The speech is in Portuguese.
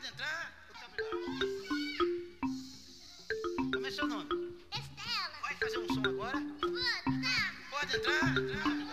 Pode entrar. Muito obrigado. Como é seu nome? Estela. Vai fazer um som agora? Vou, tá. Pode entrar.